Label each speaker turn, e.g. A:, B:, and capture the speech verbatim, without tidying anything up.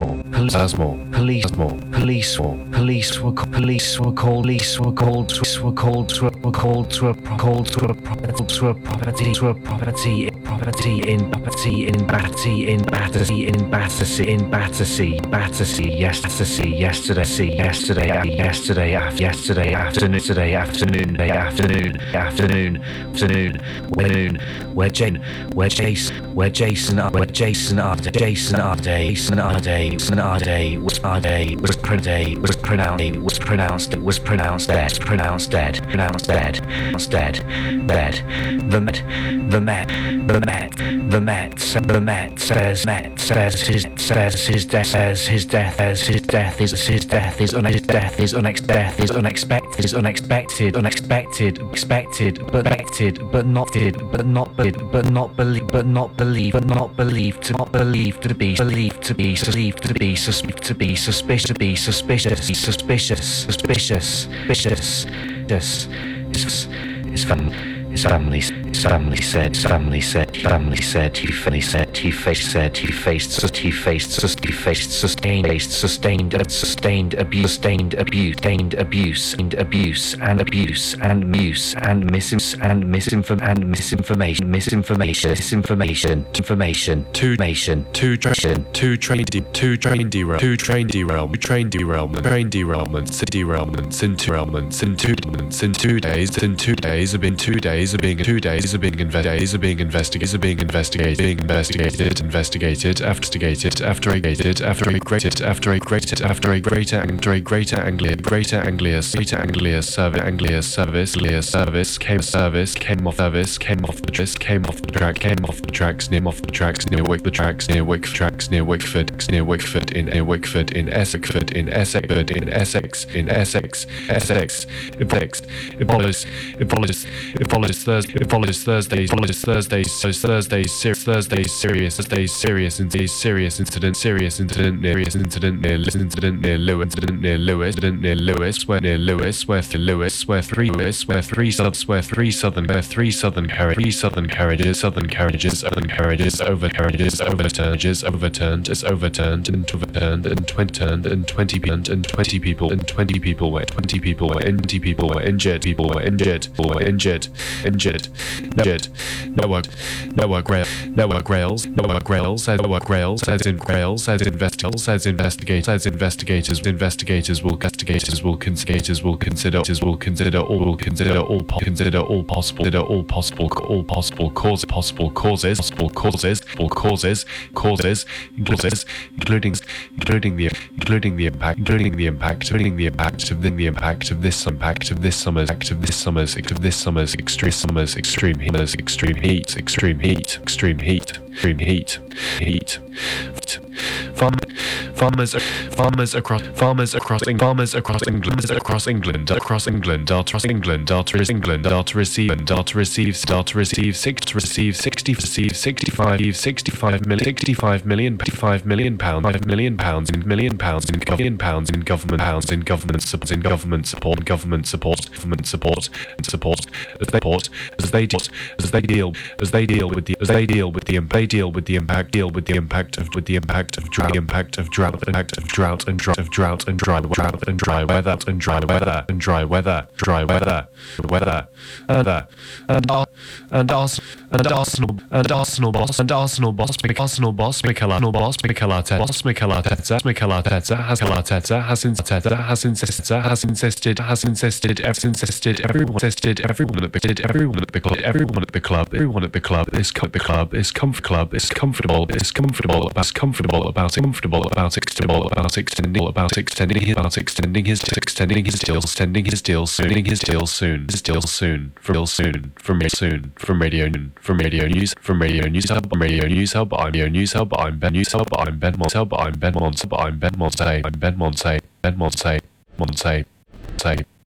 A: more, police more, police more, police more, police were police were called, police were called, were called to were called to a called to a property to a property to a property property in property in Battersea in Battersea in Battersea in Battersea Battersea yes Battersea yesterday see yesterday yesterday after yesterday afternoon today afternoon day afternoon afternoon afternoon afternoon where Jane where Jason where Jason where Jason are Jason are Jason are Jason are day was our day was pronounced was pronounced was pronounced it was pronounced dead pronounced dead pronounced dead pronounced dead dead the Met the Met the Met the Met the Met says Met says his says his death says his death as his death is his death is unex death is unex death is unexpected is unexpected unexpected expected but expected but not did but not did but not believe but not believe but not believed to not believed to be believed to be believed to be suspicious to be suspicious to be suspicious suspicious suspicious suspicious this his his family his family his family said his family said family said he family said he faced said he faced he faced he faced sustained faced sustained sustained abuse sustained abuse sustained abuse and abuse and abuse and abuse and misin and misinform and misinformation misinformation misinformation information two nation two train two train two train derail two train derailment train derailment train derailments derailments in derailments in two months in two days in two days have been two days of being two days of being inve- days of being investigated being investigated being investigated investigated investigated after a gated after a graded after a graded after a greater after a greater Anglia greater Anglia greater Anglia service Anglia service Anglia service came service came off service came off the track came off the track came off the tracks near off the tracks near Wick the tracks near Wick tracks near Wickford near Wickford in a Wickford in Essex in Essex in Essex in Essex Essex it follows it follows it follows it follows Thursday it follows Thursday follows Thursday so Thursday serious Thursday serious Thursday serious and serious incident serious incident near incident near incident near Lewis incident near Lewis incident near Lewis where near Lewis where th- Lewis where three Lewis where three subs where three southern where three southern carriages three southern carriages southern carriages southern carriages over carriages overturned overturned is overturned and overturned and twenty turned and twenty and twenty people and twenty people were twenty people were twenty people were injured people were injured people were injured injured injured network network rail network rails network rails as network rails as in rails as investigators as investigators as investigators investigators will investigators will investigators will consider will consider all will consider all consider all possible consider all possible all possible causes possible causes possible causes all causes causes causes including including the including the impact including the impact including the impact of the, the impact of this impact of this summer's act of this summer's of this summer's extreme summer's extreme heat extreme heat extreme heat extreme heat extreme heat heat Farm, farmers farmers across farmers across farmers across England across England across England are across England are to England are to receive and are to receive are to receive six to receive sixty receive sixty-five sixty-five million sixty-five million fifty-five million pounds five million pounds in million pounds in million pounds in government pounds in government support in government support government support government support and support as they support as they deal as they deal as they deal with the as they deal with the they deal with the impact deal with the impact of with the impact of drought impact of drought impact of drought and drought of drought and dry drought and dry weather and dry weather and dry weather dry weather weather and and and Arsenal and Arsenal and Arsenal boss and Arsenal boss Arsenal boss Mikel Arsenal boss Mikel Arteta boss Mikel Arteta Mikel Arteta has Arteta has insisted has insisted has insisted has insisted has insisted everyone insisted everyone at the everyone at the club everyone at the club everyone at the club is the club is comfort club is comfortable is comfortable about comfortable about comfortable about extendable about extending about extending his about extending his extending his deal extending his deal soon his deal soon his deal soon from soon from soon from radio from radio news from radio news hub radio news hub I'm radio news hub I'm Ben News hub I'm Ben Monte I'm Ben Monte I'm Ben Monte I'm Ben Monte Ben Monte Monte Monte